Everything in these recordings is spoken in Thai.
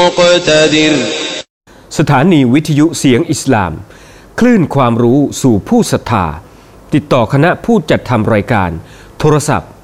مقتدر สถานีวิทยุเสียงอิสลามคลื่นความรู้สู่ผู้ศรัทธาติดต่อคณะผู้จัดทำรายการโทรศัพท์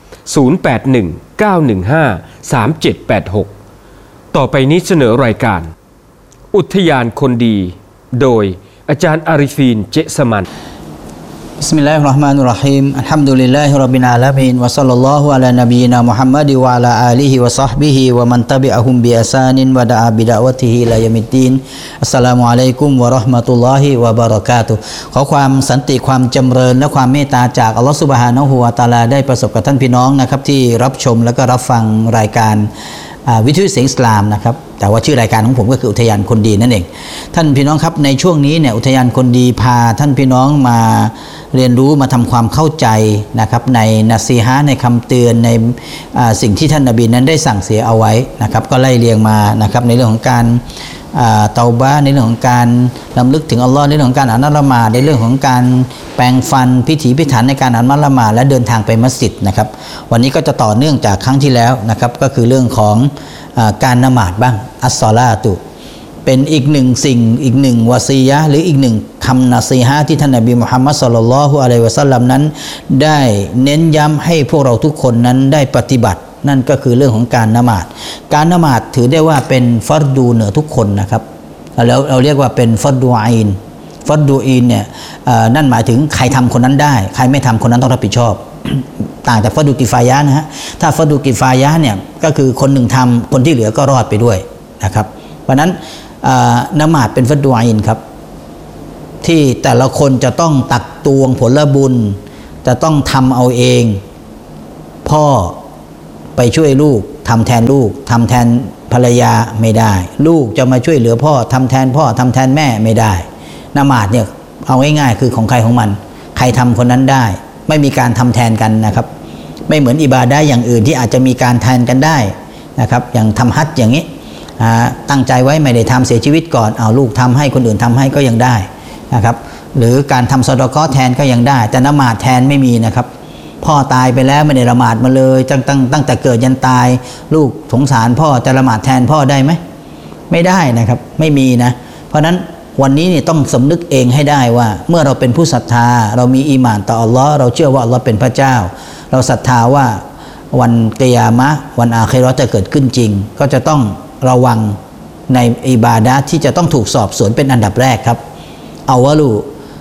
0819153786ต่อไปนี้เสนอรายการอุทยานคนดีโดยอาจารย์อาริฟีนเจษมันบิสมิลลาฮิรเราะห์มานิรเราะฮีมอัลฮัมดุลิลลาฮิร็อบบิลอาลามีนวะศ็อลลัลลอฮุอะลานบีนามุฮัมมัดวะอะลาอาลิฮิวะศอฮบิฮิวะมันตะบิอะฮุมบิอิห์ซานินวะดะอาบิดะวะติฮิอิลายอมิดดีนอัสสลามุอะลัยกุมวะเราะห์มะตุลลอฮิวะบะเราะกาตุฮ์ขอความสันติความจำเริญและความเมตตาจากอัลเลาะห์ซุบฮานะฮูวะตะอาลาได้ประสบกับท่านพี่น้องนะครับที่รับชมและก็รับฟังรายการวิทยุเสียงอิสลามนะครับแต่ว่าชื่อรายการของผมก็คืออุทยานคนดีนั่นเองท่านพี่น้องครับในช่วงนี้เนี่ยอุทยานคนดีพาท่านพี่น้องมาเรียนรู้มาทำความเข้าใจนะครับในนัสซีฮะห์ในคำเตือนในสิ่งที่ท่านนบีนั้นได้สั่งเสียเอาไว้นะครับก็ไล่เรียงมานะครับในเรื่องของการเตาบะห์ในเรื่องของการรำลึกถึงอัลลอฮ์ในเรื่องของการอ่านละหมาดในเรื่องของการแปรงฟันพิถีพิถันในการอ่านละหมาดและเดินทางไปมัสยิดนะครับวันนี้ก็จะต่อเนื่องจากครั้งที่แล้วนะครับก็คือเรื่องของการละหมาดบ้างอัสซอลาตุเป็นอีกหนึ่งสิ่งอีกหนึ่งวะซียะห์หรืออีกหนึ่งคำนะซีฮะห์ที่ท่านนบีมุฮัมมัดศ็อลลัลลอฮุอะลัยฮิวะซัลลัมนั้นได้เน้นย้ำให้พวกเราทุกคนนั้นได้ปฏิบัตินั่นก็คือเรื่องของการละหมาดการละหมาดถือได้ว่าเป็นฟัรดูเหนือทุกคนนะครับแล้วเราเรียกว่าเป็นฟัรดูอีนฟัรดูอีนเนี่ยนั่นหมายถึงใครทำคนนั้นได้ใครไม่ทำคนนั้นต้องรับผิดชอบ ต่างจากฟัรดูกิฟายะห์นะฮะถ้าฟัรดูกิฟายะห์เนี่ยก็คือคนหนึ่งทำคนที่เหลือก็รอดไปด้วยนะครับเพราะนั้นละหมาดเป็นฟัรดูอีนครับที่แต่ละคนจะต้องตักตวงผลบุญจะต้องทำเอาเองพ่อไปช่วยลูกทำแทนลูกทำแทนภรรยาไม่ได้ลูกจะมาช่วยเหลือพ่อทำแทนพ่อทำแทนแม่ไม่ได้ละหมาดเนี่ยเอาง่ายๆคือของใครของมันใครทำคนนั้นได้ไม่มีการทำแทนกันนะครับไม่เหมือนอิบาดะห์อย่างอื่นที่อาจจะมีการแทนกันได้นะครับอย่างทำฮัจญ์อย่างนี้ตั้งใจไว้ไม่ได้ทำเสียชีวิตก่อนเอาลูกทำให้คนอื่นทำให้ก็ยังได้นะครับหรือการทำซอดาเกาะห์แทนก็ยังได้แต่ละหมาดแทนไม่มีนะครับพ่อตายไปแล้วไม่ได้ละหมาดมาเลยตั้งแต่เกิดยันตายลูกสงสารพ่อจะละหมาดแทนพ่อได้ไหมไม่ได้นะครับไม่มีนะเพราะนั้นวันนี้นี่ต้องสำนึกเองให้ได้ว่าเมื่อเราเป็นผู้ศรัทธาเรามีอีหม่านต่ออัลลอฮ์เราเชื่อว่าอัลลอฮ์เป็นพระเจ้าเราศรัทธาว่าวันกิยามะห์วันอาคิเราะห์จะเกิดขึ้นจริงก็จะต้องระวังในอิบาดะห์ที่จะต้องถูกสอบสวนเป็นอันดับแรกครับเอาวะลู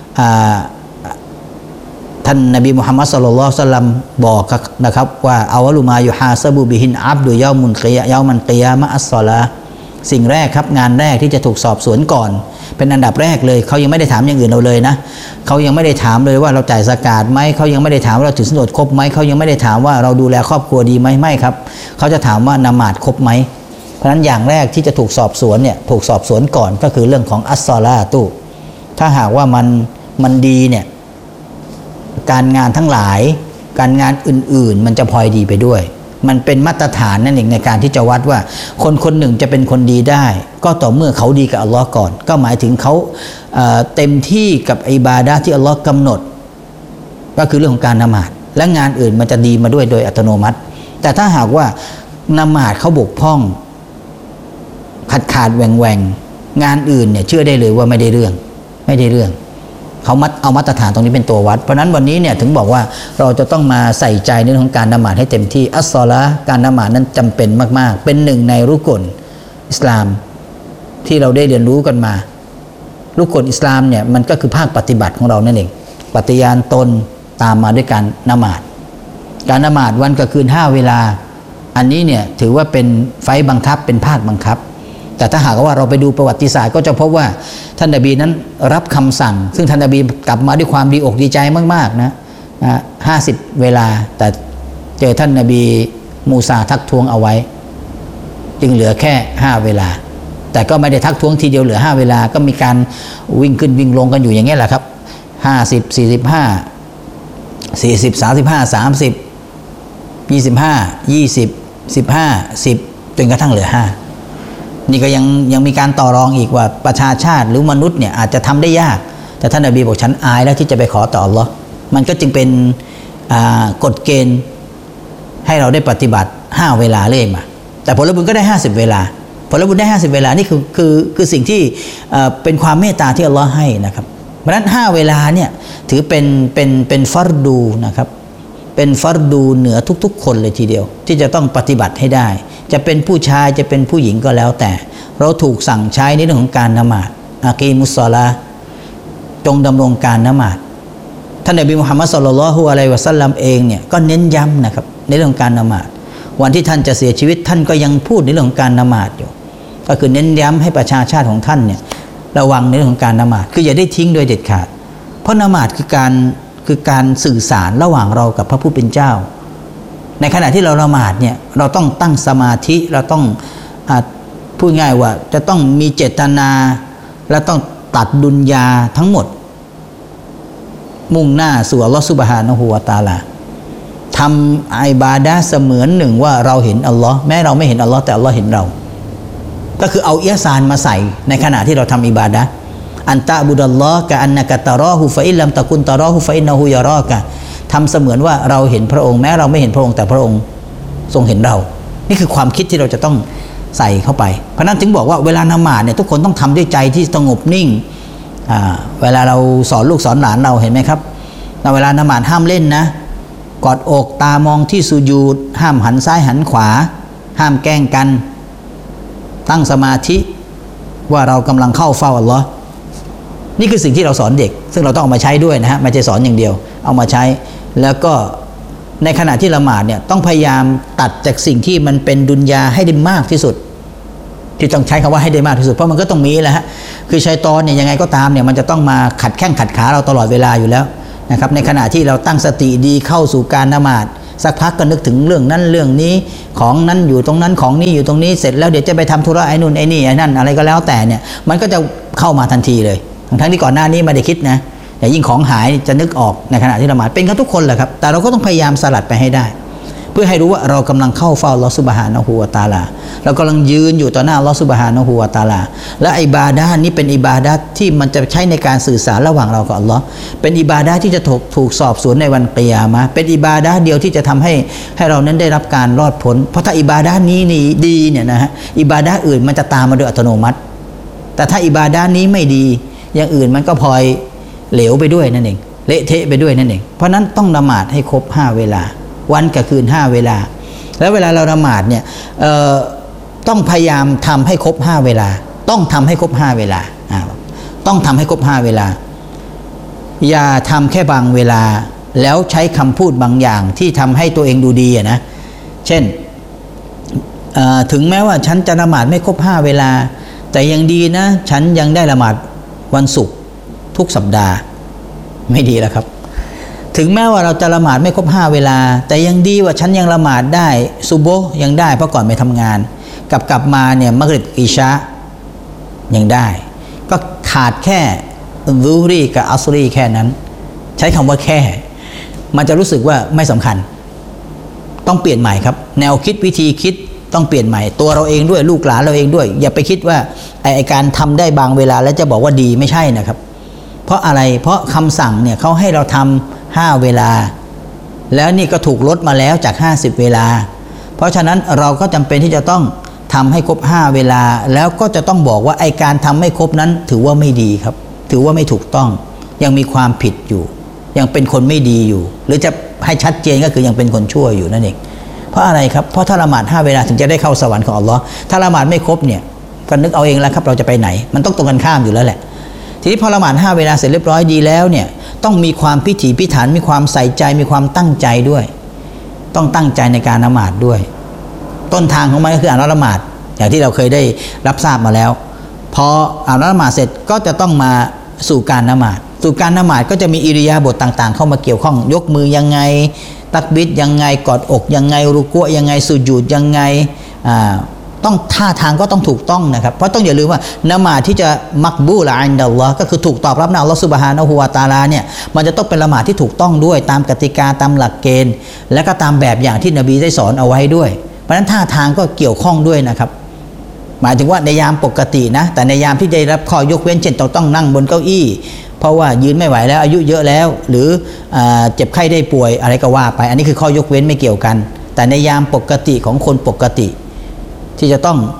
ท่านนบีมุฮัมมัดศ็อลลัลลอฮุอะลัยฮิวะซัลลัมบอกนะครับว่าอาวะลุมายุฮาซะบุบิฮินอับดุยอมันกิยามะอัสศอลาสิ่งแรกครับงานแรกที่จะถูกสอบสวนก่อนเป็นอันดับแรกเลยเขายังไม่ได้ถามอย่างอื่นเราเลยนะเขายังไม่ได้ถามเลยว่าเราจ่ายซะกาตไหมเขายังไม่ได้ถามว่าเราถือศีลอดครบไหมเขายังไม่ได้ถามว่าเราดูแลครอบครัวดีไหมไม่ครับเขาจะถามว่าละหมาดครบไหมเพราะฉะนั้นอย่างแรกที่จะถูกสอบสวนเนี่ยถูกสอบสวนก่อนก็คือเรื่องของอัสศอลาตุถ้าหากว่ามันดีเนี่ยการงานทั้งหลายการงานอื่นๆมันจะพลอยดีไปด้วยมันเป็นมาตรฐานนั่นเองในการที่จะวัดว่าคนคนหนึ่งจะเป็นคนดีได้ก็ต่อเมื่อเขาดีกับอัลลอฮ์ก่อนก็หมายถึงเขาเต็มที่กับอิบาดะห์ที่อัลลอฮ์กำหนดก็คือเรื่องของการละหมาดและงานอื่นมันจะดีมาด้วยโดยอัตโนมัติแต่ถ้าหากว่าละหมาดเขาบกพร่องขาดแหว่งงานอื่นเนี่ยเชื่อได้เลยว่าไม่ได้เรื่องเขาเอามาตรฐานตรงนี้เป็นตัววัดเพราะนั้นวันนี้เนี่ยถึงบอกว่าเราจะต้องมาใส่ใจในเรื่องของการละหมาดให้เต็มที่อัสซอลาการละหมาดนั้นจำเป็นมากๆเป็นหนึ่งในรุกนอิสลามที่เราได้เรียนรู้กันมารุกนอิสลามเนี่ยมันก็คือภาคปฏิบัติของเรานั่นเองปฏิญาณตนตามมาด้วยการละหมาดการละหมาดวันกับคืน5เวลาอันนี้เนี่ยถือว่าเป็นไฟบังคับเป็นภาคบังคับแต่ถ้าหากว่าเราไปดูประวัติศาสตร์ก็จะพบว่าท่านนบีนั้นรับคำสั่งซึ่งท่านนบีกลับมาด้วยความดีอกดีใจมากๆนะ50เวลาแต่เจอท่านนบีมูซาทักท้วงเอาไว้จึงเหลือแค่5เวลาแต่ก็ไม่ได้ทักท้วงทีเดียวเหลือ5เวลาก็มีการวิ่งขึ้นวิ่งลงกันอยู่อย่างนี้แหละครับ50 45 40 35 30 25 20 15 10จนกระทั่งเหลือ5นี่ก็ยังมีการต่อรองอีกว่าประชาชาติหรือมนุษย์เนี่ยอาจจะทำได้ยากแต่ท่านนบีบอกฉันอายแล้วที่จะไปขอต่ออัลเลาะห์มันก็จึงเป็นกฎเกณฑ์ให้เราได้ปฏิบัติ5เวลาเรื่อยมาแต่ผลบุญก็ได้50เวลาผลบุญได้50เวลานี่คือสิ่งที่เป็นความเมตตาที่อัลลอฮ์ให้นะครับเพราะฉะนั้น5เวลาเนี่ยถือเป็นฟัรดูนะครับเป็นฟัรดูเหนือทุกๆคนเลยทีเดียวที่จะต้องปฏิบัติให้ได้จะเป็นผู้ชายจะเป็นผู้หญิงก็แล้วแต่เราถูกสั่งใช้ในเรื่องของการละหมาดอากีมุสซอลาจงดำรงการละหมาดท่านนบีมุฮัมมัดศ็อลลัลลอฮุอะลัยฮิวะซัลลัมเองเนี่ยก็เน้นย้ำนะครับในเรื่องของการละหมาดวันที่ท่านจะเสียชีวิตท่านก็ยังพูดในเรื่องของการละหมาดอยู่ก็คือเน้นย้ำให้ประชาชาติของท่านเนี่ยระวังในเรื่องของการละหมาดคืออย่าได้ทิ้งโดยเด็ดขาดเพราะละหมาดคือการสื่อสารระหว่างเรากับพระผู้เป็นเจ้าในขณะที่เราละหมาดเนี่ยเราต้องตั้งสมาธิเราต้องพูดง่ายว่าจะต้องมีเจตนาและต้องตัดดุนยาทั้งหมดมุ่งหน้าสู่อัลลอฮฺซุบฮานะฮูวะตะอาลาทำอิบาดะห์เสมือนหนึ่งว่าเราเห็นอัลลอฮ์แม้เราไม่เห็นอัลลอฮ์แต่อัลลอฮ์เห็นเราก็คือเอาอิยซานมาใส่ในขณะที่เราทำอิบาดะห์อันตะบุดัลลอฮ์กะอันนะกะตะรอฮูฟะอิลลัมตะกุนตะรอฮูฟะอินนะฮูยะรอกะทำเสมือนว่าเราเห็นพระองค์แม้เราไม่เห็นพระองค์แต่พระองค์ทรงเห็นเรานี่คือความคิดที่เราจะต้องใส่เข้าไปเพราะนั้นถึงบอกว่าเวลาละหมาดเนี่ยทุกคนต้องทำด้วยใจที่สงบนิ่งเวลาเราสอนลูกสอนหลานเราเห็นไหมครับเวลาละหมาดห้ามเล่นนะกอดอกตามองที่สุญูดห้ามหันซ้ายหันขวาห้ามแกล้งกันตั้งสมาธิว่าเรากำลังเข้าเฝ้าอัลลอฮ์นี่คือสิ่งที่เราสอนเด็กซึ่งเราต้องเอามาใช้ด้วยนะฮะไม่ใช่สอนอย่างเดียวเอามาใช้แล้วก็ในขณะที่ละหมาดเนี่ยต้องพยายามตัดจากสิ่งที่มันเป็นดุนยาให้ได้มากที่สุดที่ต้องใช้คำว่าให้ได้มากที่สุดเพราะมันก็ต้องมีแหละฮะคือชัยฏอนเนี่ยยังไงก็ตามเนี่ยมันจะต้องมาขัดแข้งขัดขาเราตลอดเวลาอยู่แล้วนะครับในขณะที่เราตั้งสติดีเข้าสู่การละหมาดสักพักก็นึกถึงเรื่องนั้นเรื่องนี้ของนั้นอยู่ตรงนั้นของนี้อยู่ตรงนี้เสร็จแล้วเดี๋ยวจะไปทำธุระไอ้นู่นไอ้นี่ไอ้นั่นอะไรก็แล้วแต่เนี่ยมันก็จะเข้ามาทันทีเลยทั้งที่ก่อนหน้านี้ไม่ได้คิดนะแต่ยิ่งของหายจะนึกออกในขณะที่ละหมาดเป็นกันทุกคนแหละครับแต่เราก็ต้องพยายามสลัดไปให้ได้เพื่อให้รู้ว่าเรากำลังเข้าเฝ้าอัลเลาะห์ซุบฮานะฮูวะตะอาลาเรากำลังยืนอยู่ต่อหน้าอัลเลาะห์ซุบฮานะฮูวะตะอาลาและอิบาดะห์นี้เป็นอิบาดะห์ที่มันจะใช้ในการสื่อสารระหว่างเรากับอัลเลาะห์เป็นอิบาดะห์ที่จะถูกสอบสวนในวันกิยามะห์เป็นอิบาดะห์เดียวที่จะทำให้เรานั้นได้รับการรอดพ้นเพราะถ้าอิบาดะห์นี้นี่ดีเนี่ยนะฮะอิบาดะห์อื่นมันจะตามมาโดยอัตโนมัติแต่ถ้าอิบาดะห์นี้ไม่ดีอย่างอื่นมันก็พลอยเหลวไปด้วยนั่นเองเละเทะไปด้วยนั่นเองเพราะนั้นต้องละหมาดให้ครบ5เวลาวันกับคืน5เวลาแล้วเวลาเราละหมาดเนี่ยต้องพยายามทำให้ครบ5เวลาต้องทำให้ครบ5เวลาต้องทำให้ครบ5เวลาอย่าทำแค่บางเวลาแล้วใช้คำพูดบางอย่างที่ทำให้ตัวเองดูดีนะเช่นถึงแม้ว่าฉันจะละหมาดไม่ครบ5เวลาแต่ยังดีนะฉันยังได้ละหมาดวันศุกร์ทุกสัปดาห์ไม่ดีแล้วครับถึงแม้ว่าเราจะละหมาดไม่ครบ5เวลาแต่ยังดีว่าฉันยังละหมาดได้ซุโบห์ยังได้เพราะก่อนไปทำงานกลับมาเนี่ยมักริบอิชายังได้ก็ขาดแค่ซุฮรีกับอัสรีแค่นั้นใช้คำว่าแค่มันจะรู้สึกว่าไม่สำคัญต้องเปลี่ยนใหม่ครับแนวคิดวิธีคิดต้องเปลี่ยนใหม่ตัวเราเองด้วยลูกหลานเราเองด้วยอย่าไปคิดว่าไอการทำได้บางเวลาแล้วจะบอกว่าดีไม่ใช่นะครับเพราะอะไรเพราะคำสั่งเนี่ยเขาให้เราทำ5เวลาแล้วนี่ก็ถูกลดมาแล้วจาก50เวลาเพราะฉะนั้นเราก็จำเป็นที่จะต้องทำให้ครบ5เวลาแล้วก็จะต้องบอกว่าไอการทำไม่ครบนั้นถือว่าไม่ดีครับถือว่าไม่ถูกต้องยังมีความผิดอยู่ยังเป็นคนไม่ดีอยู่หรือจะให้ชัดเจนก็คือยังเป็นคนชั่วอยู่นั่นเองเพราะอะไรครับเพราะถ้าละหมาด5เวลาถึงจะได้เข้าสวรรค์ของอัลลอฮ์ถ้าละหมาดไม่ครบเนี่ยก็นึกเอาเองแล้วครับเราจะไปไหนมันต้องตรงกันข้ามอยู่แล้วแหละทีนี้พอละหมาด5เวลาเสร็จเรียบร้อยดีแล้วเนี่ยต้องมีความพิถีพิถันมีความใส่ใจมีความตั้งใจด้วยต้องตั้งใจในการละหมาดด้วยต้นทางของมันก็คืออ่านละหมาดอย่างที่เราเคยได้รับทราบมาแล้วพออ่านละหมาดเสร็จก็จะต้องมาสู่การละหมาดสู่การละหมาดก็จะมีอิริยาบถต่างๆเข้ามาเกี่ยวข้องยกมือยังไงตักบิรยังไงกอดอกยังไงรุกูอ์ยังไงสุญูดยังไงต้องท่าทางก็ต้องถูกต้องนะครับเพราะต้องอย่าลืมว่าละหมาดที่จะมักบูละอินดัลลอฮ์ก็คือถูกตอบรับในอัลเลาะห์ซุบฮานะฮูวะตะอาลาเนี่ยมันจะต้องเป็นละหมาดที่ถูกต้องด้วยตามกติกาตามหลักเกณฑ์และก็ตามแบบอย่างที่นบีได้สอนเอาไว้ด้วยเพราะฉะนั้นท่าทางก็เกี่ยวข้องด้วยนะครับหมายถึงว่าในยามปกตินะแต่ในยามที่ได้รับข้อยกเว้นเช่นต้องนั่งบนเก้าอี้เพราะว่ายืนไม่ไหวแล้วอายุเยอะแล้วหรือเจ็บไข้ได้ป่วยอะไรก็ว่าไปอันนี้คือข้อยกเว้นไม่เกี่ยวกันแต่ในยามปกติของคนปกติที่จะต้อง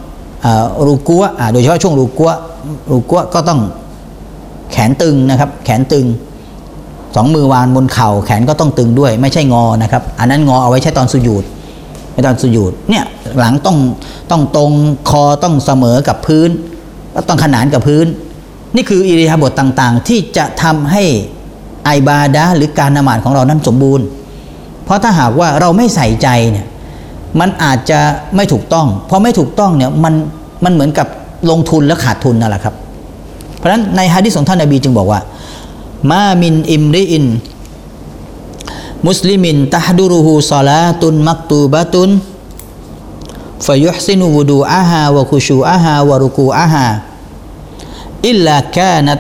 รูกัวโดยเฉพาะช่วงรูกัวก็ต้องแขนตึงนะครับแขนตึงสองมือวางบนเข่าแขนก็ต้องตึงด้วยไม่ใช่งอนะครับอันนั้นงอเอาไว้ใช้ตอนสุญูดไม่ตอนสุญูดเนี่ยหลังต้องตรงคอต้องเสมอกับพื้นก็ต้องขนานกับพื้นนี่คืออิริยาบถต่างๆที่จะทำให้อิบาดะห์หรือการละหมาดของเรานั้นสมบูรณ์เพราะถ้าหากว่าเราไม่ใส่ใจเนี่ยมันอาจจะไม่ถูกต้องพอไม่ถูกต้องเนี่ยมันเหมือนกับลงทุนแล้วขาดทุนนั่นแหละครับเพราะฉะนั้นในหะดีษของท่านนบีจึงบอกว่ามามินอิมริอินมุสลิมินตะฮดุรุฮูศอลาตุนมักตูบะตุนฟะยุฮซินุวุดูอะฮาวะคุชูอะฮาวะรุกูอะฮาอิลลากานัต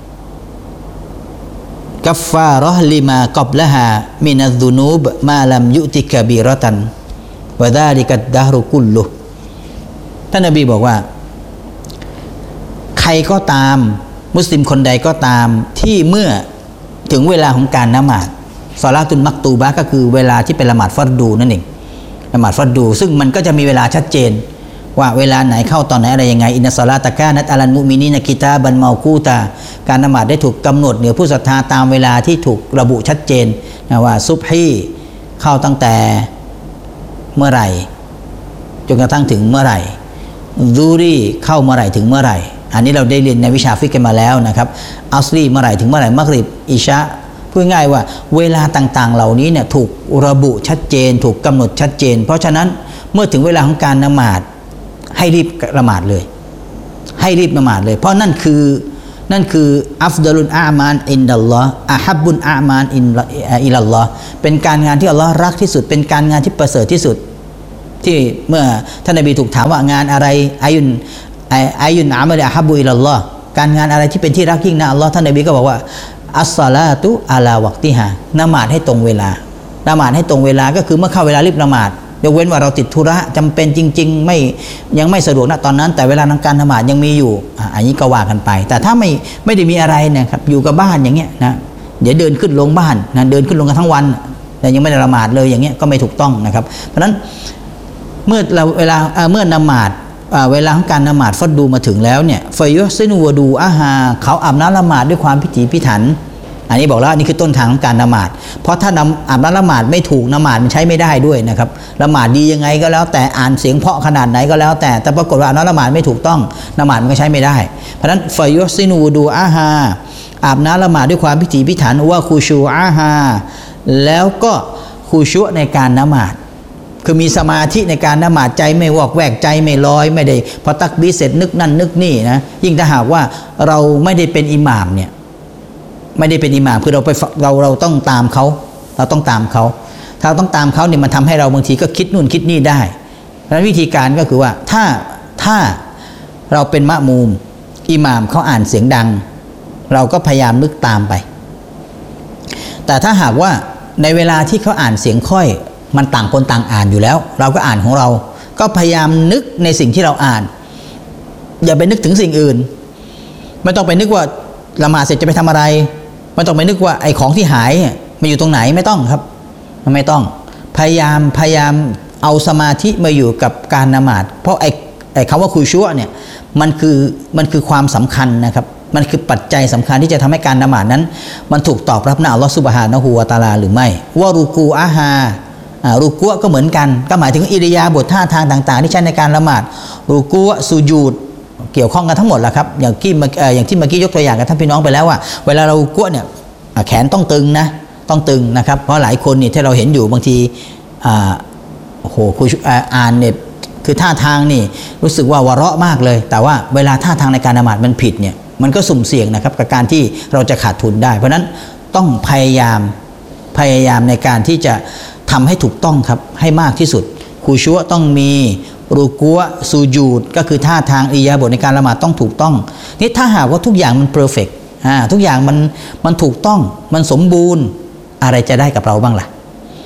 กัฟฟาเราะห์ลิมากับละฮามินัซซุนูบมาลัมยุติกะบีเราะตันวะซาลิกัดดะฮรุกุลลุท่านนบีบอกว่าใครก็ตามมุสลิมคนใดก็ตามที่เมื่อถึงเวลาของการละหมาดศอลาตุลมักตูบะห์ก็คือเวลาที่เป็นละหมาดฟัรดูนั่นเองละหมาดฟัรดูซึ่งมันก็จะมีเวลาชัดเจนว่าเวลาไหนเข้าตอนไหนอะไรยังไงอินนัสศอลาตะกานัตอะลัลมุมินีนกิตาบันเมากูตาการละหมาดได้ถูกกำหนดเหนือผู้ศรัทธาตามเวลาที่ถูกระบุชัดเจนนะว่าซุบฮีเข้าตั้งแต่เมื่อไหร่จนกระทั่งถึงเมื่อไหร่ซูรีเข้าเมื่อไหร่ถึงเมื่อไหร่อันนี้เราได้เรียนในวิชาฟิกกันมาแล้วนะครับอัสรีเมื่อไหร่ถึงเมื่อไหร่มักริบอิชะพูดง่ายว่าเวลาต่างๆเหล่านี้เนี่ยถูกระบุชัดเจนถูกกำหนดชัดเจนเพราะฉะนั้นเมื่อถึงเวลาของการละหมาดให้รีบละหมาดเลยให้รีบละหมาดเลยเพราะนั่นคืออัฟฎอลุลอาอ์มาลอินดัลลอฮ์อะฮับบุลอาอ์มาลอิลัลลอฮ์เป็นการงานที่อัลลอฮ์รักที่สุดเป็นการงานที่ประเสริฐที่สุดที่เมื่อท่านนบีถูกถามว่างานอะไรอายุนอามัลอะฮับบุอิลัลลอฮ์การงานอะไรที่เป็นที่รักยิ่งนะอัลลอฮ์ท่านนบีก็บอกว่าอัสศอลาตุอะลาวักติฮาละหมาดให้ตรงเวลาละหมาดให้ตรงเวลาก็คือเมื่อเข้าเวลารีบละหมาดยกเว้นว่าเราติดธุระจำเป็นจริงๆยังไม่สะดวกณตอนนั้นแต่เวลาทางการละหมาดยังมีอยู่อันนี้ก็ว่ากันไปแต่ถ้าไม่ได้มีอะไรนะครับอยู่กับบ้านอย่างเงี้ยนะเดี๋ยวเดินขึ้นลงบ้านนะเดินขึ้นลงกันทั้งวันแต่ยังไม่ได้ละหมาดเลยอย่างเงี้ยก็ไม่ถูกต้องนะครับเพราะฉะนั้นเมื่อละหมาดเวลาของการละหมาดฟัดดูมาถึงแล้วเนี่ยฟะยุซินูวะดูอะฮาเขาอาบน้ำละหมาดด้วยความพิถีพิถันอันนี้บอกแล้วนี่คือต้นทางของการละหมาดเพราะถ้าอาบน้ำละหมาดไม่ถูกละหมาดมันใช้ไม่ได้ด้วยนะครับละหมาดดียังไงก็แล้วแต่อ่านเสียงเพราะขนาดไหนก็แล้วแต่ปรากฏว่าอาบน้ำละหมาดไม่ถูกต้องละหมาดมันก็ใช้ไม่ได้เพราะฉะนั้นฟะยุซินูวะดูอะฮาอาบน้ำละหมาดด้วยความพิถีพิถันว่าคูชูอะฮาแล้วก็คูชุในการละหมาดคือมีสมาธิในการละหมาดใจไม่วอกแวกใจไม่ลอยไม่ได้พอตักบีเสร็จนึกนั่นนึกนี่นะยิ่งถ้าหากว่าเราไม่ได้เป็นอิหม่ามเนี่ยไม่ได้เป็นอิหม่ามคือเราต้องตามเขาเราต้องตามเขาถ้าเราต้องตามเขาเนี่ยมันทำให้เราบางทีก็คิดนู่นคิดนี่ได้เพราะฉะนั้นวิธีการก็คือว่าถ้าเราเป็นมะมูมอิหม่ามเขาอ่านเสียงดังเราก็พยายามนึกตามไปแต่ถ้าหากว่าในเวลาที่เขาอ่านเสียงค่อยมันต่างคนต่างอ่านอยู่แล้วเราก็อ่านของเราก็พยายามนึกในสิ่งที่เราอ่านอย่าไปนึกถึงสิ่งอื่นไม่ต้องไปนึกว่าละหมาดเสร็จจะไปทำอะไรไม่ต้องไปนึกว่าไอ้ของที่หายมันอยู่ตรงไหนไม่ต้องครับไม่ต้องพยายามเอาสมาธิมาอยู่กับการละหมาดเพราะไอ้คำว่าคุยชั่วเนี่ยมันคือความสำคัญนะครับมันคือปัจจัยสำคัญที่จะทำให้การละหมาดนั้นมันถูกตอบรับนะอัลลอฮฺซุบฮานะฮูวะตะอาลาหรือไม่ว่ารุกูอะฮารุกูก็เหมือนกันก็หมายถึงอิริยาบถท่าทางต่างๆที่ใช้ในการละหมาดรุกูสุญูดเกี่ยวข้องกันทั้งหมดแหละครับอย่างที่เมื่อกี้ยกตัวอย่างกับท่านพี่น้องไปแล้วว่าเวลาเรารุกูเนี่ยแขนต้องตึงนะต้องตึงนะครับเพราะหลายคนนี่ที่เราเห็นอยู่บางทีโอ้โหอ่านเนี่ยคือท่าทางนี่รู้สึกว่าวะเราะมากเลยแต่ว่าเวลาท่าทางในการละหมาดมันผิดเนี่ยมันก็สุ่มเสี่ยงนะครับกับการที่เราจะขาดทุนได้เพราะนั้นต้องพยายามในการที่จะทำให้ถูกต้องครับให้มากที่สุดคูชัวต้องมีรุกัวซูญูดก็คือท่าทางอิริยาบถในการละหมาดต้องถูกต้องนี่ถ้าหากว่าทุกอย่างมันเพอร์เฟกต์ทุกอย่างมันถูกต้องมันสมบูรณ์อะไรจะได้กับเราบ้างล่ะ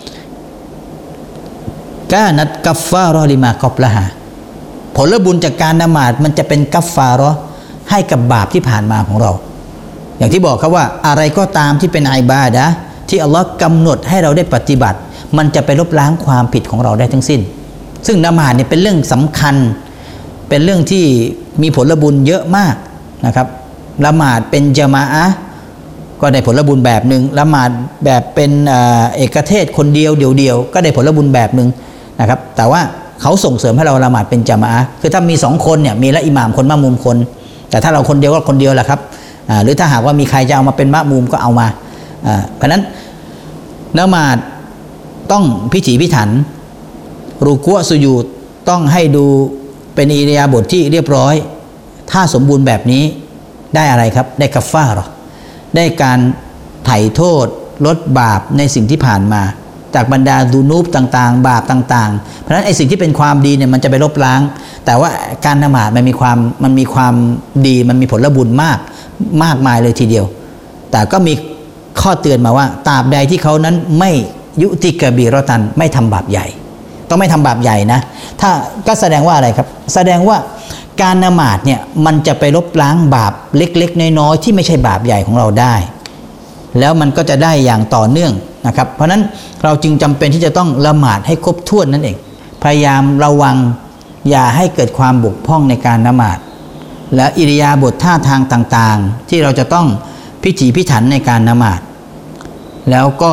กานัตกัฟฟารอลิมากอบละฮะผลบุญจากการละหมาดมันจะเป็นกัฟฟารอให้กับบาปที่ผ่านมาของเราอย่างที่บอกครับว่าอะไรก็ตามที่เป็นอิบาดะห์ที่อัลลอฮ์กำหนดให้เราได้ปฏิบัติมันจะไปลบล้างความผิดของเราได้ทั้งสิ้นซึ่งละหมาดเนี่ยเป็นเรื่องสำคัญเป็นเรื่องที่มีผลบุญเยอะมากนะครับละหมาดเป็นญะมาอะห์ก็ได้ผลบุญแบบหนึ่งละหมาดแบบเป็นเอกเทศคนเดียวเดียวก็ได้ผลบุญแบบหนึ่งนะครับแต่ว่าเขาส่งเสริมให้เราละหมาดเป็นญะมาอะห์คือถ้ามี2คนเนี่ยมีละอิหม่ามคนมะมุมคนแต่ถ้าเราคนเดียวก็คนเดียวแหละครับหรือถ้าหากว่ามีใครจะเอามาเป็นมะมุมก็เอามาเพราะฉะนั้นละหมาดต้องพิถีพิถันรุกูอ์สุญูดต้องให้ดูเป็นอิริยาบถที่เรียบร้อยถ้าสมบูรณ์แบบนี้ได้อะไรครับได้กัฟฟาเราะห์ได้การไถ่โทษลดบาปในสิ่งที่ผ่านมาจากบรรดาดูนูบต่างๆบาปต่างๆเพราะฉะนั้นไอ้สิ่งที่เป็นความดีเนี่ยมันจะไปลบล้างแต่ว่าการละหมาดมันมีความดีมันมีผลบุญมากมายเลยทีเดียวแต่ก็มีข้อเตือนมาว่าตราบใดที่เขานั้นไม่ยุติกะบีเราะตันไม่ทำบาปใหญ่ต้องไม่ทำบาปใหญ่นะถ้าก็แสดงว่าอะไรครับแสดงว่าการละหมาดเนี่ยมันจะไปลบล้างบาปเล็กๆน้อยๆที่ไม่ใช่บาปใหญ่ของเราได้แล้วมันก็จะได้อย่างต่อเนื่องนะครับเพราะนั้นเราจึงจำเป็นที่จะต้องละหมาดให้ครบถ้วนนั่นเองพยายามระวังอย่าให้เกิดความบกพร่องในการละหมาดและอิริยาบถท่าทางต่างๆที่เราจะต้องพิถีพิถันในการละหมาดแล้วก็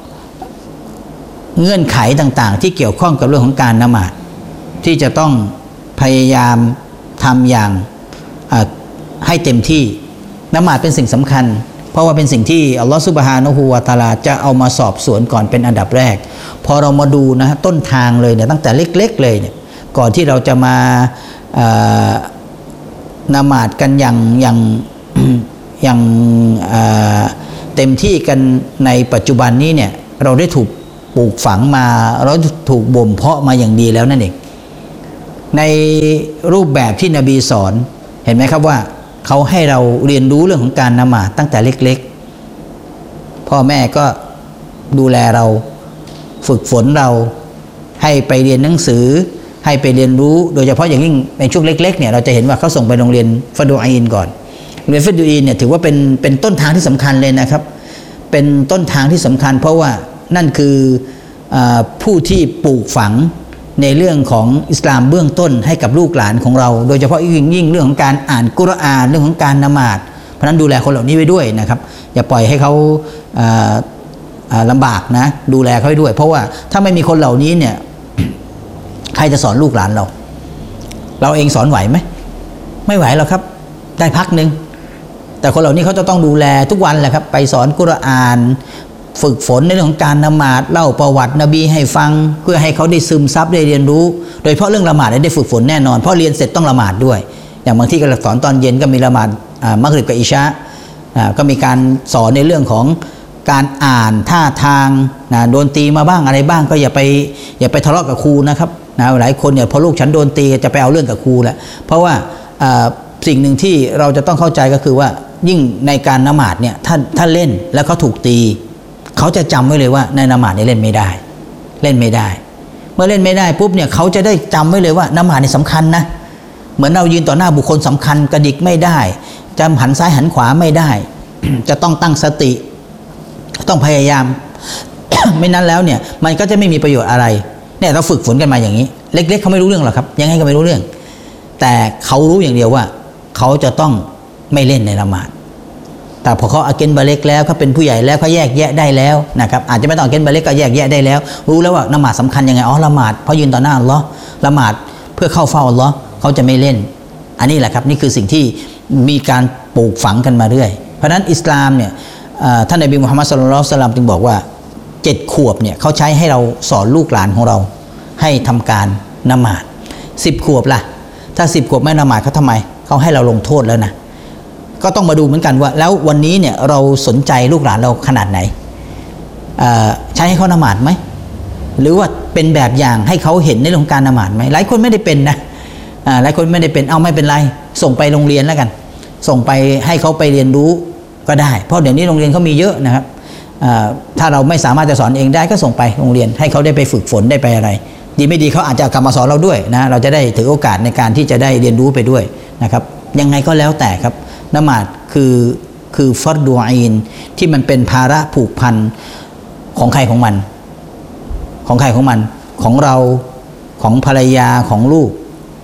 เงื่อนไขต่างๆที่เกี่ยวข้องกับเรื่องของการละหมาดที่จะต้องพยายามทำอย่างให้เต็มที่ละหมาดเป็นสิ่งสำคัญเพราะว่าเป็นสิ่งที่อัลลอฮฺซุบฮานะฮูวะตะอาลาจะเอามาสอบสวนก่อนเป็นอันดับแรกพอเรามาดูนะต้นทางเลยเนี่ยตั้งแต่เล็กๆเลยเนี่ยก่อนที่เราจะมาละหมาดกันอย่างเต็มที่กันในปัจจุบันนี้เนี่ยเราได้ถูกปลูกฝังมาเราถูกบ่มเพาะมาอย่างดีแล้วนั่นเองในรูปแบบที่นบีสอนเห็นไหมครับว่าเขาให้เราเรียนรู้เรื่องของการละหมาดตั้งแต่เล็กๆพ่อแม่ก็ดูแลเราฝึกฝนเราให้ไปเรียนหนังสือให้ไปเรียนรู้โดยเฉพาะอย่างยิ่งในช่วงเล็กๆเนี่ยเราจะเห็นว่าเขาส่งไปโรงเรียนฟะดูอีนก่อนโรงเรียนฟะดูอีนเนี่ยถือว่าเป็นต้นทางที่สำคัญเลยนะครับเป็นต้นทางที่สำคัญเพราะว่านั่นคือผู้ที่ปลูกฝังในเรื่องของอิสลามเบื้องต้นให้กับลูกหลานของเราโดยเฉพาะยิ่งเรื่องของการอ่านกุรอานเรื่องของการละหมาดเพราะนั้นดูแลคนเหล่านี้ไว้ด้วยนะครับอย่าปล่อยให้เขาลำบากนะดูแลเขาไว้ด้วยเพราะว่าถ้าไม่มีคนเหล่านี้เนี่ยใครจะสอนลูกหลานเราเองสอนไหวไหมไม่ไหวหรอกครับได้พักนึงแต่คนเหล่านี้เขาจะต้องดูแลทุกวันแหละครับไปสอนกุรอานฝึกฝนในเรื่องของการละหมาดเล่าประวัตินบีให้ฟังเพื่อให้เขาได้ซึมซับได้เรียนรู้โดยเฉพาะเรื่องละหมาดได้ฝึกฝนแน่นอนเพราะเรียนเสร็จต้องละหมาดด้วยอย่างบางที่ก็สอนตอนเย็นก็มีละหมาดมักริบกับอิชาก็มีการสอนในเรื่องของการอ่านท่าทางโดนตีมาบ้างอะไรบ้างก็อย่าไปทะเลาะกับครูนะครับหลายคนเนี่ยพอลูกฉันโดนตีจะไปเอาเรื่องกับครูแหละเพราะว่าสิ่งหนึ่งที่เราจะต้องเข้าใจก็คือว่ายิ่งในการละหมาดเนี่ยถ้าเล่นแล้วเขาถูกตีเขาจะจำไว้เลยว่าในละหมาดนี่เล่นไม่ได้เมื่อเล่นไม่ได้ปุ๊บเนี่ยเขาจะได้จำไว้เลยว่าละหมาดนี่สำคัญนะเหมือนเรายืนต่อหน้าบุคคลสำคัญกระดิกไม่ได้จะหันซ้ายหันขวาไม่ได้ จะต้องตั้งสติต้องพยายาม ไม่นั้นแล้วเนี่ยมันก็จะไม่มีประโยชน์อะไรเนี่ยเราฝึกฝนกันมาอย่างนี้เล็กๆเขาไม่รู้เรื่องหรอกครับยังไงก็ไม่รู้เรื่องแต่เขารู้อย่างเดียวว่าเขาจะต้องไม่เล่นในละหมาดแต่พอเขาอาเกนบาเล็กแล้วเขาเป็นผู้ใหญ่แล้วเขาแยกแยะได้แล้วนะครับอาจจะไม่ต้องอาเกนบาเล็กก็แยกแยะได้แล้วรู้แล้วว่าละหมาดสำคัญยังไงละหมาดเพราะยืนต่อหน้าอัลเลาะห์ละหมาดเพื่อเข้าเฝ้าอัลเลาะห์เขาจะไม่เล่นอันนี้แหละครับนี่คือสิ่งที่มีการปลูกฝังกันมาเรื่อยเพราะฉะนั้นอิสลามเนี่ยท่านนบีมุฮัมมัดศ็อลลัลลอฮุอะลัยฮิวะซัลลัมจึงบอกว่า7 ขวบเนี่ยเขาใช้ให้เราสอนลูกหลานของเราให้ทำการละหมาด10 ขวบล่ะถ้า10 ขวบไม่ละหมาดเขาทำไมเขาให้เราลงโทษแล้วนะก็ต้องมาดูเหมือนกันว่าแล้ววันนี้เนี่ยเราสนใจลูกหลานเราขนาดไหนใช้ให้เขาละหมาดไหมหรือว่าเป็นแบบอย่างให้เขาเห็นในเรื่องการละหมาดไหมหลายคนไม่ได้เป็นนะหลายคนไม่ได้เป็นเอาไม่เป็นไรส่งไปโรงเรียนแล้วกันส่งไปให้เขาไปเรียนรู้ก็ได้เพราะเดี๋ยวนี้โรงเรียนเขามีเยอะนะครับถ้าเราไม่สามารถจะสอนเองได้ก็ส่งไปโรงเรียนให้เขาได้ไปฝึกฝนได้ไปอะไรดีไม่ดีเขาอาจจะกลับมาสอนเราด้วยนะเราจะได้ถือโอกาสในการที่จะได้เรียนรู้ไปด้วยนะครับยังไงก็แล้วแต่ครับละหมาดคือฟัรดูอีนที่มันเป็นภาระผูกพันของใครของมันของเราของภรรยาของลูก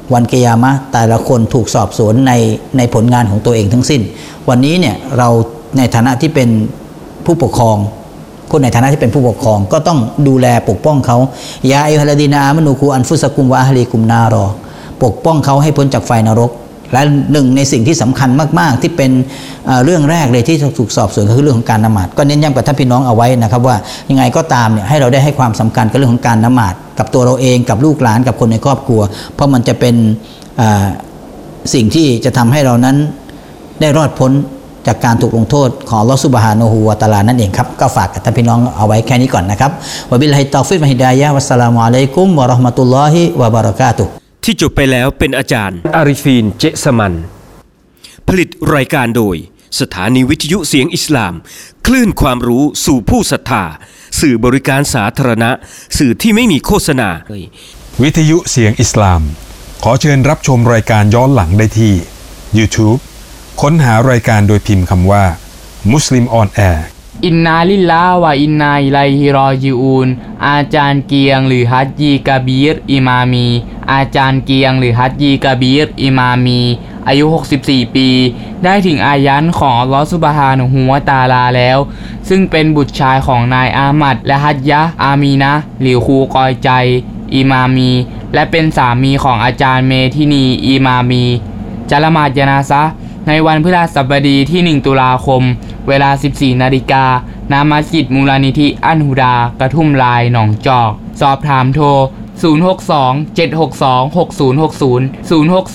วันกิยามะห์แต่ละคนถูกสอบสวนในผลงานของตัวเองทั้งสิ้นวันนี้เนี่ยเราในฐานะที่เป็นผู้ปกครองคนในฐานะที่เป็นผู้ปกครองก็ต้องดูแลปกป้องเขายาอัยยูฮัลลดีนาอามานูกูอันฟุสกุมวะอะฮลีกุมนารอปกป้องเขาให้พ้นจากไฟนรกและหนึ่งในสิ่งที่สำคัญมากๆที่เป็นเรื่องแรกเลยที่ถูกสอบสวนก็คือเรื่องของการละหมาดก็เน้นย้ำกับท่านพี่น้องเอาไว้นะครับว่ายังไงก็ตามเนี่ยให้เราได้ให้ความสำคัญกับเรื่องของการละหมาดกับตัวเราเองกับลูกหลานกับคนในครอบครัวเพราะมันจะเป็นสิ่งที่จะทำให้เรานั้นได้รอดพ้นจากการถูกลงโทษของอัลเลาะห์ซุบฮานะฮูวะตะอาลานั่นเองครับก็ฝากกับท่านพี่น้องเอาไว้แค่นี้ก่อนนะครับวะบิลลาฮิตตอฟิกวะฮิดายะฮ์วัสสลามุอะลัยกุมวะเราะห์มะตุลลอฮิวะบะเราะกาตุฮ์ที่จบไปแล้วเป็นอาจารย์อาริฟีนเจสมันผลิตรายการโดยสถานีวิทยุเสียงอิสลามคลื่นความรู้สู่ผู้ศรัทธาสื่อบริการสาธารณะสื่อที่ไม่มีโฆษณาวิทยุเสียงอิสลามขอเชิญรับชมรายการย้อนหลังได้ที่ YouTube ค้นหารายการโดยพิมพ์คำว่ามุสลิมออนแอร์อินนาลิลลาฮ์วะอินนาอิลัยฮิรอญิอูนอาจารย์เกียงหรือฮัจญีกะบีรอิมามีอาจารย์เกียงหรือฮัจญีกะบีรอิมามีอายุ64ปีได้ถึงอายันของอัลเลาะห์ซุบฮานะฮูวะตะอาลาแล้วซึ่งเป็นบุตรชายของนายอามัดและฮัจญะห์อามีนะห์หรือครูกอยใจอิมามีและเป็นสามีของอาจารย์เมทินีอิมามีจะละหมาดญะนาซะห์ในวันพฤหัสบดีที่1ตุลาคมเวลา 14 นาฬิกาณมัสยิดมูลนิธิอันฮุดากระทุ่มลายหนองจอกสอบถามโทร062-762-6060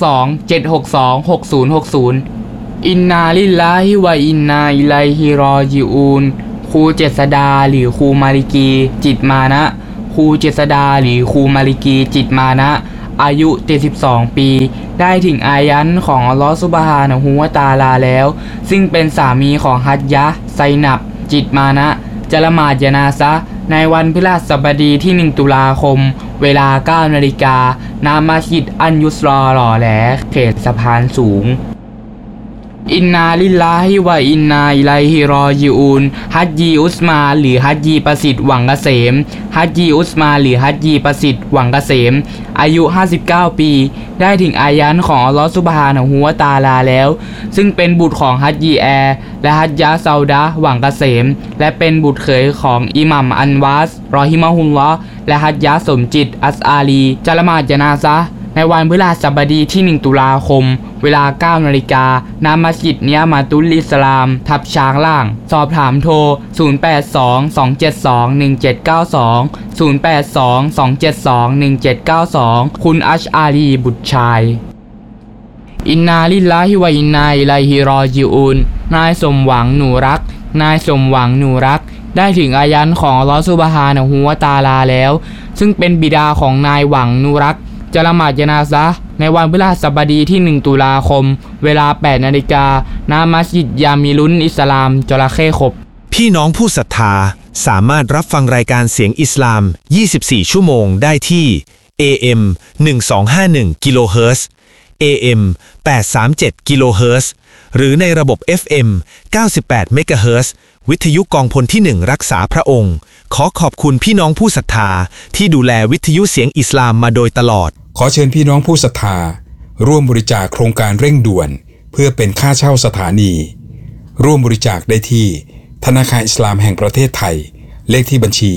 062-762-6060 อินนาลิลลาฮิวะอินนาอิลัยฮิรอญิอูนครูเจษฎาหรือครูมาลิกีจิตมานะครูเจษฎาหรือครูมาลิกีจิตมานะอายุ72ปีได้ถึงอายันของอัลเลาะห์ซุบฮานะฮูวะตะอาลาแล้วซึ่งเป็นสามีของฮัจญะห์ไซนับจิตมานะจะละหมาดญะนาซะห์ในวันพฤหัสบดีที่1ตุลาคมเวลา 9 นาฬิกาณมัสยิดอันยุสรอหล่อแหลเขตสะพานสูงอินนาลิลลาฮิวะอินนาอิลัยฮิรอญิอูนฮัจญีอุสมาหรือฮัจญีประสิทธิ์หวังเกษมฮัจญีอุสมาหรือฮัจญีประสิทธิ์หวังเกษมอายุ59ปีได้ถึงอายันของอัลเลาะห์ซุบฮานะฮูวะตะอาลาแล้วซึ่งเป็นบุตรของฮัจญีแอร์และฮัจญะห์ซาอุดะห์หวังเกษมและเป็นบุตรเขยของอิหม่ามอันวาสรอฮิมะฮุลลอฮ์และฮัจญะห์สมจิตอัสอาลีจะละหมาดญะนาซะห์ในวันพฤหัสบดีที่1ตุลาคมเวลา 9 นาฬิกาณมัสยิดเนียมาตุลอิสลามทับช้างล่างสอบถามโทร082-272-1792 082-272-1792 คุณอัชอาลีบุตรชายอินนาลิลลาฮิวะอินนาอิลัยฮิรอญิอูนนายสมหวังหนูรักนายสมหวังหนูรักได้ถึงอายันของอัลเลาะห์ซุบฮานะฮูวะตะอาลาแล้วซึ่งเป็นบิดาของนายหวังหนูรักจะละหมาดญะนาซะห์ในวันพฤหัสบดีที่1ตุลาคมเวลา 8 นาฬิกาณมัสยิดยามิลุนอิสลามจระเข้ขบพี่น้องผู้ศรัทธาสามารถรับฟังรายการเสียงอิสลาม24ชั่วโมงได้ที่ AM 1251กิโลเฮิรตซ์ AM 837กิโลเฮิรตซ์หรือในระบบ FM 98เมกะเฮิรตซ์วิทยุกองพลที่1รักษาพระองค์ขอขอบคุณพี่น้องผู้ศรัทธาที่ดูแลวิทยุเสียงอิสลามมาโดยตลอดขอเชิญพี่น้องผู้ศรัทธาร่วมบริจาคโครงการเร่งด่วนเพื่อเป็นค่าเช่าสถานีร่วมบริจาคได้ที่ธนาคารอิสลามแห่งประเทศไทยเลขที่บัญชี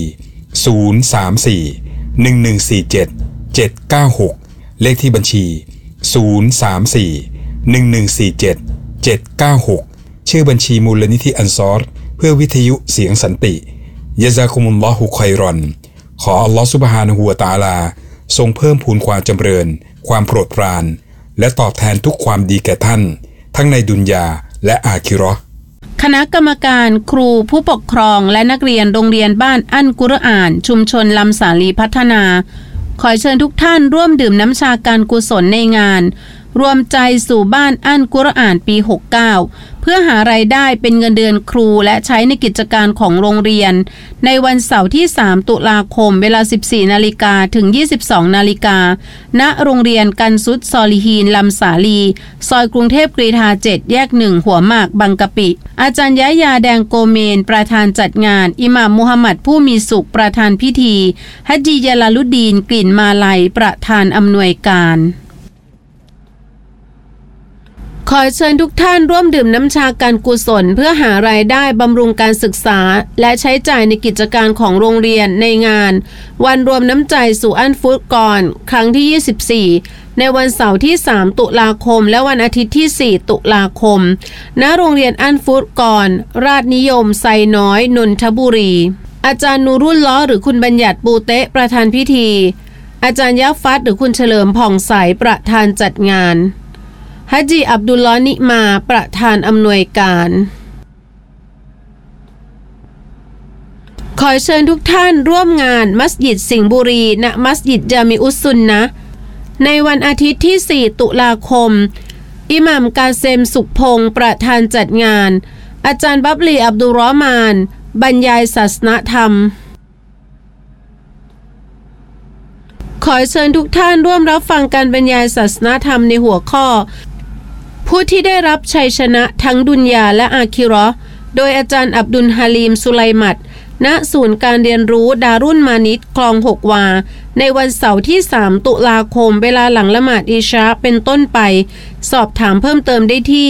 034-1147-796เลขที่บัญชี034-1147-796ชื่อบัญชีมูลนิธิอันซอรเพื่อวิทยุเสียงสันติยะซากุมุลลอฮุค็อยรอนขออัลเลาะห์ซุบฮานะฮูวะตะอาลาทรงเพิ่มพูนความจำเริญความโปรดปรานและตอบแทนทุกความดีแก่ท่านทั้งในดุนยาและอาคิเราะห์คณะกรรมการครูผู้ปกครองและนักเรียนโรงเรียนบ้านอันกุรอานชุมชนลำสาลีพัฒนาขอเชิญทุกท่านร่วมดื่มน้ำชาการกุศลในงานรวมใจสู่บ้านอันกุรอานปี 69เพื่อหารายได้เป็นเงินเดือนครูและใช้ในกิจการของโรงเรียนในวันเสาร์ที่3ตุลาคมเวลา 14 นาฬิกาถึง 22 นาฬิกาณโรงเรียนกันซุดซอลิฮีนลำสาลีซอยกรุงเทพกรีฑา7แยก1หัวหมากบางกะปิอาจารย์ยะยาแดงโกเมนประธานจัดงานอิหม่ามมุฮัมมัดผู้มีสุขประธานพิธีฮัจญียะลาลุดดีนกลิ่นมาลัยประธานอำนวยการขอเชิญทุกท่านร่วมดื่มน้ำชาการกุศลเพื่อหารายได้บำรุงการศึกษาและใช้จ่ายในกิจการของโรงเรียนในงานวันรวมน้ำใจสู่อันฟุตกรครั้งที่ 24ในวันเสาร์ที่3ตุลาคมและวันอาทิตย์ที่4ตุลาคมณโรงเรียนอันฟุตกรราชนิยมไซน้อยนนทบุรีอาจารย์นูรุ่นล้อหรือคุณบัญญัติปูเตะประธานพิธีอาจารย์ยัฟฟัดหรือคุณเฉลิมผ่องใสประธานจัดงานฮัจญีอับดุลลอฮ์นิมาประธานอำนวยการขอเชิญทุกท่านร่วมงานมัสยิดสิงห์บุรีณมัสยิดจามิอุสซุนนะห์ในวันอาทิตย์ที่4ตุลาคมอิหม่ามกาเซมสุขพงศ์ประธานจัดงานอาจารย์บับลีอับดุลรอห์มานบรรยายศาสนธรรมขอเชิญทุกท่านร่วมรับฟังการบรรยายศาสนธรรมในหัวข้อผู้ที่ได้รับชัยชนะทั้งดุนยาและอาคิเราะห์โดยอาจารย์อับดุลฮาลีมสุไลมัดณศูนย์การเรียนรู้ดารุนมานิดคลอง6วาในวันเสาร์ที่3ตุลาคมเวลาหลังละหมาดอิชาเป็นต้นไปสอบถามเพิ่มเติมได้ที่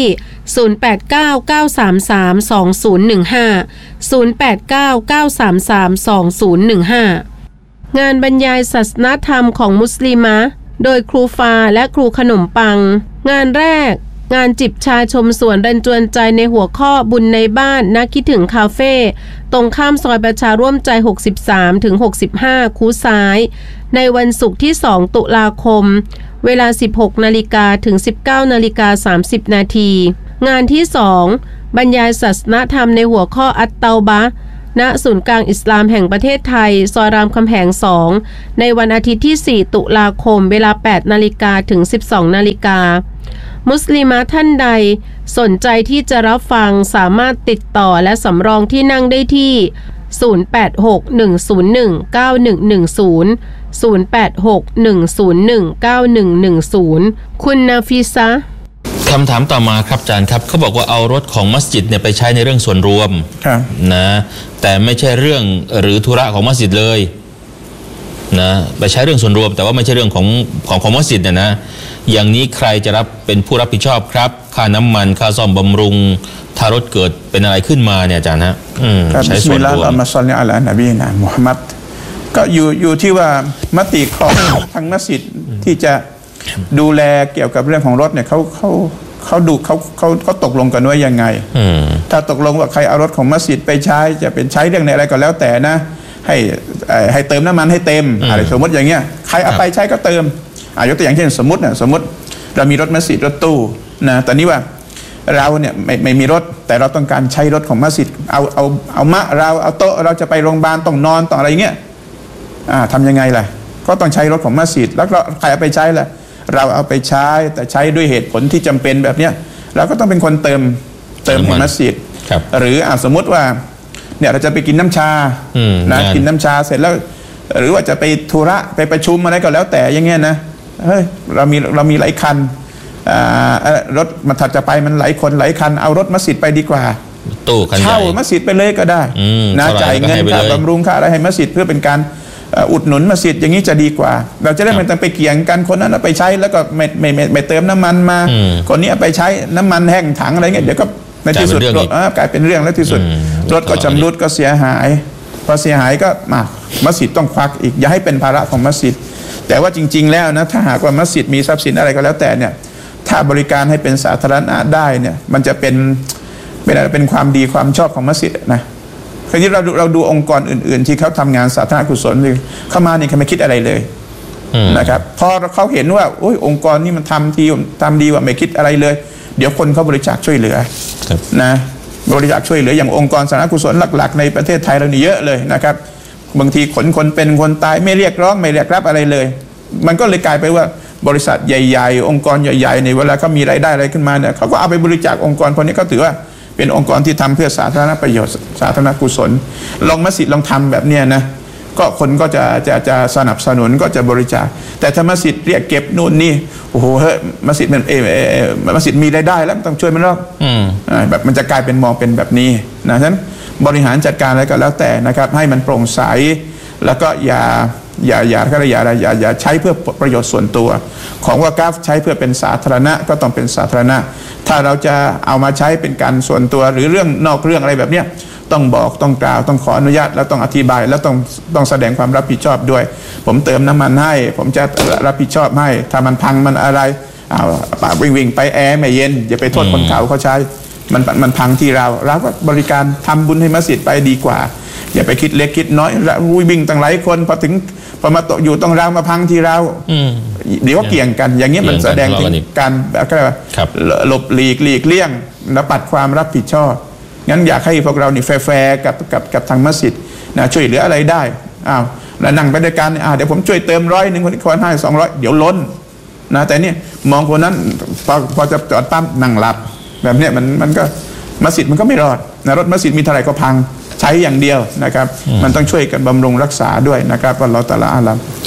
0899332015 งานบรรยายศาสนธรรมของมุสลิมะโดยครูฟาและครูขนมปังงานแรกงานจิบชาชมสวนรันจวนใจในหัวข้อบุญในบ้านนักคิดถึงคาเฟ่ตรงข้ามซอยประชาร่วมใจ63-65คูซ้ายในวันศุกร์ที่2ตุลาคมเวลา 16 นาฬิกาถึง 19 นาฬิกา 30 นาทีงานที่2บรรยายศาสนธรรมในหัวข้ออัตเตาบะห์ณศูนย์กลางอิสลามแห่งประเทศไทยซอยรามคำแหง2ในวันอาทิตย์ที่4ตุลาคมเวลา 8 นาฬิกาถึง 12 นาฬิกามุสลิมะท่านใดสนใจที่จะรับฟังสามารถติดต่อและสำรองที่นั่งได้ที่0861019110 คุณนาฟิซะคำถามต่อมาครับอาจารย์ครับเขาบอกว่าเอารถของมัสยิดเนี่ยไปใช้ในเรื่องส่วนรวมนะแต่ไม่ใช่เรื่องหรือธุระของมัสยิดเลยนะไปใช้เรื่องส่วนรวมแต่ว่าไม่ใช่เรื่องของมัสยิดเนี่ยนะอย่างนี้ใครจะรับเป็นผู้รับผิดชอบครับค่าน้ำมันค่าซ่อมบำรุงถ้ารถเกิดเป็นอะไรขึ้นมาเนี่ยอาจารย์ฮะใช้ส่วนรวมบิสมิลลาฮิรเราะห์มาศ็อลลิอะลานบีนะมุฮัมมัดก็อยู่ที่ว่ามติของทางมัสยิดที่จะดูแลเกี่ยวกับเรื่องของรถเนี่ยเขาดูเขาตกลงกันไว้ยังไงถ้าตกลงว่าใครเอารถของมัสยิดไปใช้จะเป็นใช้เรื่องในอะไรก็แล้วแต่นะให้เติมน้ำมันให้เต็มอะไรสมมติอย่างเงี้ยใครเอาไปใช้ก็เติมยกตัวอย่างเช่นสมมติเรามีรถมัสยิดรถตู้นะตอนนี้ว่าเราเนี่ยไม่มีรถแต่เราต้องการใช้รถของมัสยิดเอามะเราเอาโต๊ะเราจะไปโรงพยาบาลต้องนอนต้องอะไรเงี้ยทำยังไงล่ะก็ต้องใช้รถของมัสยิดแล้วก็ใครเอาไปใช้ล่ะเราเอาไปใช้แต่ใช้ด้วยเหตุผลที่จำเป็นแบบเนี้ยเราก็ต้องเป็นคนเติมให้มัสยิดหรือสมมติว่าเนี่ยเราจะไปกินน้ำชานะกินน้ำชาเสร็จแล้วหรือว่าจะไปธุระไปประชุมอะไรก็แล้วแต่อย่างเงี้ยนะเฮ้ยเรามีหลายคันรถมันถัดจะไปมันหลายคนหลายคันเอารถมัสยิดไปดีกว่าตู้คันใหญ่เช่ามัสยิดไปเลยก็ได้นะจ่ายเงินค่าบำรุงค่าอะไรให้มัสยิดเพื่อเป็นการอุดหนุนมัสยิดอย่างนี้จะดีกว่าเราจะได้ไม่ต้องไปเกี่ยงกันคนนั้นเอาไปใช้แล้วก็ไม่เติมน้ำมันมาคนนี้เอาไปใช้น้ำมันแห้งถังอะไรเงี้ยเดี๋ยวก็ในที่สุดรถกลายเป็นเรื่องแล้วที่สุดรถก็ชำรุดก็เสียหายพอเสียหายก็มัสยิดต้องควักอีกอย่าให้เป็นภาระของมัสยิดแต่ว่าจริงๆแล้วนะถ้าหากว่ามัสยิดมีทรัพย์สินอะไรก็แล้วแต่เนี่ยถ้าบริการให้เป็นสาธารณะได้เนี่ยมันจะเป็นความดีความชอบของมัสยิดนะคราวนี้เราดูองค์กรอื่นๆที่เขาทำงานสาธารณกุศลเข้ามานี่เขาไม่คิดอะไรเลยนะครับพอเขาเห็นว่าโอ้ยองค์กรนี่มันทำดีว่าไม่คิดอะไรเลยเดี๋ยวคนเขาบริจาคช่วยเหลือนะบริจาคช่วยเหลืออย่างองค์กรสาธารณกุศลหลักๆในประเทศไทยเรานี่เยอะเลยนะครับบางทีคนเป็นคนตายไม่เรียกร้องไม่เรียกรับอะไรเลยมันก็เลยกลายไปว่าบริษัทใหญ่ๆองค์กรใหญ่ๆในเวลาเขามีรายได้อะไรขึ้นมาเนี่ยเขาก็เอาไปบริจาคองค์กรคนนี้ก็ถือว่าเป็นองค์กรที่ทำเพื่อสาธารณประโยชน์สาธารณกุศลลองมัสยิดลองทำแบบเนี้ยนะก็คนก็จะสนับสนุนก็จะบริจาคแต่ถ้ามัสยิดเรียกเก็บนู่นนี่โอ้โหเฮ้ยมัสยิดมันมัสยิดมีรายได้แล้วต้องช่วยมันหรอกแบบมันจะกลายเป็นมองเป็นแบบนี้นะฉะนั้นบริหารจัดการอะไรก็แล้วแต่นะครับให้มันโปร่งใสแล้วก็อย่าใช้เพื่อประโยชน์ส่วนตัวของวะกัฟใช้เพื่อเป็นสาธารณะก็ต้องเป็นสาธารณะถ้าเราจะเอามาใช้เป็นการส่วนตัวหรือเรื่องนอกเรื่องอะไรแบบเนี้ยต้องบอกต้องกล่าวต้องขออนุญาตแล้วต้องอธิบายแล้วต้องแสดงความรับผิดชอบด้วยผมเติมน้ำมันให้ผมจะรับผิดชอบให้ถ้ามันพังมันอะไรวิ่งไปแอร์ไม่เย็นอย่าไปโทษคนเขาใช้มันพังที่เราก็บริการทำบุญให้มัสยิดไปดีกว่าอย่าไปคิดเล็กคิดน้อยวิ่งตั้งหลายคนพอมาตกอยู่ต้องเรามาพังที่เราเดี๋ยวเกี่ยงกันอย่างนี้มันแสดงถึงการหลบหลีกเลี่ยงและปัดความรับผิดชอบงั้นอยากให้พวกเรานี่แฟร์กับทางมัสยิดนะช่วยเหลืออะไรได้แล้วนั่งไปด้วยกันเดี๋ยวผมช่วยเติม100คนที่คนให้200เดี๋ยวล้นนะแต่นี่มองคนนั้นพอจะจอดปั๊มนั่งหลับแบบนี้มันก็มัสยิดมันก็ไม่รอดนะรถมัสยิดมีเท่าไหร่ก็พังใช้อย่างเดียวนะครับมันต้องช่วยกันบำรุงรักษาด้วยนะครับอัลเลาะห์ตะอาลาอาลัม